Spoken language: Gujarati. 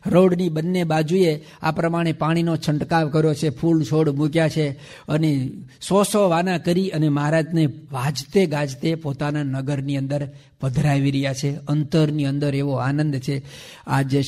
રોડની બંને બાજુએ આ પ્રમાણે પાણીનો છંટકાવ કર્યો છે, ફૂલ છોડ મૂક્યા છે અને 100 વાના કરી અને મહારાજને વાજતે ગાજતે પોતાના નગરની અંદર પધરાવી રહ્યા છે. અંતરની અંદર એવો આનંદ છે. આ જે